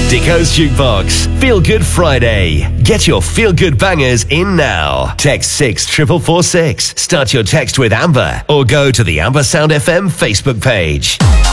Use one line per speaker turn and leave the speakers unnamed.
Dico's Jukebox. Feel Good Friday. Get your feel good bangers in now. Text 64446. Start your text with Amber or go to the Amber Sound FM Facebook page.